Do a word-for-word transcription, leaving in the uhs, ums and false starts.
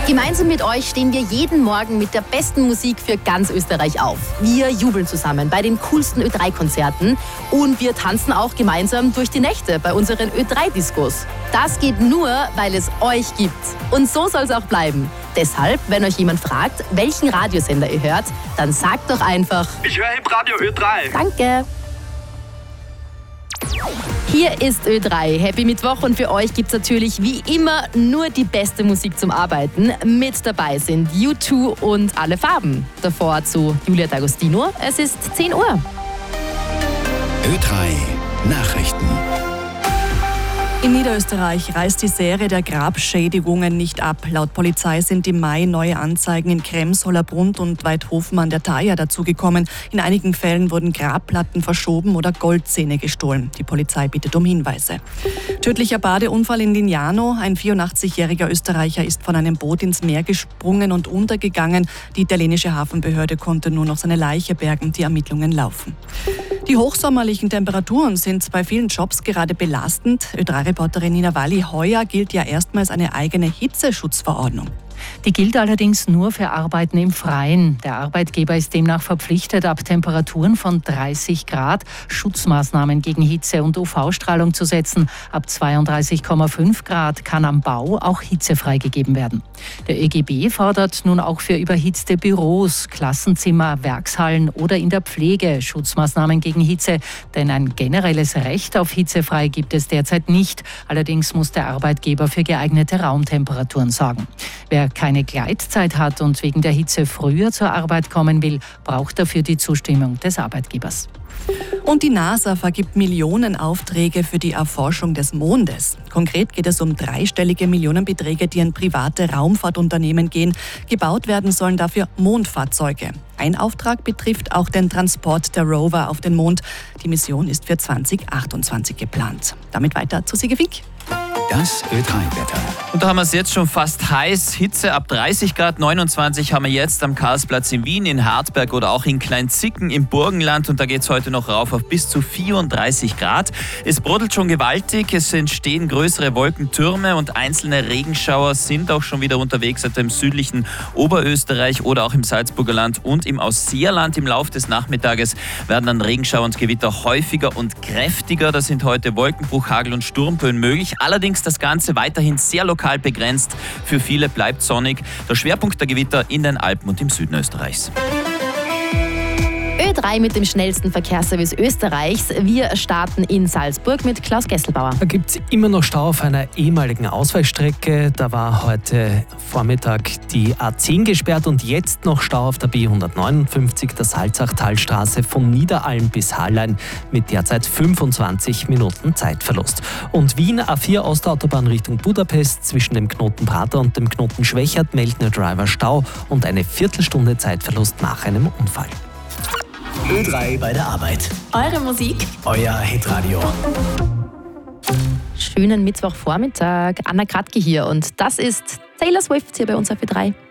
Gemeinsam mit euch stehen wir jeden Morgen mit der besten Musik für ganz Österreich auf. Wir jubeln zusammen bei den coolsten Ö drei Konzerten und wir tanzen auch gemeinsam durch die Nächte bei unseren Ö drei Diskos. Das geht nur, weil es euch gibt. Und so soll es auch bleiben. Deshalb, wenn euch jemand fragt, welchen Radiosender ihr hört, dann sagt doch einfach: Ich höre Hitradio Ö drei. Danke. Hier ist Ö drei. Happy Mittwoch und für euch gibt's natürlich wie immer nur die beste Musik zum Arbeiten. Mit dabei sind U zwei und Alle Farben. Davor zu Julia D'Agostino. Es ist zehn Uhr. Ö drei Nachrichten. In Niederösterreich reißt die Serie der Grabschädigungen nicht ab. Laut Polizei sind im Mai neue Anzeigen in Krems, Hollerbrunn und Weidhofen an der Thaya dazugekommen. In einigen Fällen wurden Grabplatten verschoben oder Goldzähne gestohlen. Die Polizei bittet um Hinweise. Tödlicher Badeunfall in Lignano. Ein vierundachtzigjähriger Österreicher ist von einem Boot ins Meer gesprungen und untergegangen. Die italienische Hafenbehörde konnte nur noch seine Leiche bergen. Die Ermittlungen laufen. Die hochsommerlichen Temperaturen sind bei vielen Jobs gerade belastend. Ö drei Reporterin Nina Walli, heuer gilt ja erstmals eine eigene Hitzeschutzverordnung. Die gilt allerdings nur für Arbeiten im Freien. Der Arbeitgeber ist demnach verpflichtet, ab Temperaturen von dreißig Grad Schutzmaßnahmen gegen Hitze und U V-Strahlung zu setzen. Ab zweiunddreißig Komma fünf Grad kann am Bau auch Hitze freigegeben werden. Der Ö G B fordert nun auch für überhitzte Büros, Klassenzimmer, Werkshallen oder in der Pflege Schutzmaßnahmen gegen Hitze. Denn ein generelles Recht auf hitzefrei gibt es derzeit nicht. Allerdings muss der Arbeitgeber für geeignete Raumtemperaturen sorgen. Wer keine Gleitzeit hat und wegen der Hitze früher zur Arbeit kommen will, braucht dafür die Zustimmung des Arbeitgebers. Und die NASA vergibt Millionen Aufträge für die Erforschung des Mondes. Konkret geht es um dreistellige Millionenbeträge, die an private Raumfahrtunternehmen gehen. Gebaut werden sollen dafür Mondfahrzeuge. Ein Auftrag betrifft auch den Transport der Rover auf den Mond. Die Mission ist für zwanzig achtundzwanzig geplant. Damit weiter zu Sige Fink. Das Ö drei Wetter. Und da haben wir es jetzt schon fast heiß. Hitze ab dreißig Grad, neunundzwanzig haben wir jetzt am Karlsplatz in Wien, in Hartberg oder auch in Kleinzicken im Burgenland. Und da geht es heute noch rauf auf bis zu vierunddreißig Grad. Es brodelt schon gewaltig, es entstehen größere Wolkentürme und einzelne Regenschauer sind auch schon wieder unterwegs etwa im südlichen Oberösterreich oder auch im Salzburger Land und im Ausseerland. Im Laufe des Nachmittages werden dann Regenschauer und Gewitter häufiger und kräftiger. Da sind heute Wolkenbruch, Hagel und Sturmböen möglich. Allerdings das Ganze weiterhin sehr lokal begrenzt. Für viele bleibt sonnig. Der Schwerpunkt der Gewitter in den Alpen und im Süden Österreichs. Ö drei mit dem schnellsten Verkehrsservice Österreichs. Wir starten in Salzburg mit Klaus Gesselbauer. Da gibt es immer noch Stau auf einer ehemaligen Ausweichstrecke. Da war heute Vormittag die A zehn gesperrt und jetzt noch Stau auf der B hundertneunundfünfzig, der Salzachtalstraße von Niederalm bis Hallein mit derzeit fünfundzwanzig Minuten Zeitverlust. Und Wien A vier Ostautobahn Richtung Budapest zwischen dem Knoten Prater und dem Knoten Schwächert meldet der Driver Stau und eine Viertelstunde Zeitverlust nach einem Unfall. Ö drei bei der Arbeit. Eure Musik. Euer Hitradio. Schönen Mittwochvormittag. Anna Kratke hier und das ist Taylor Swift hier bei uns auf Ö drei.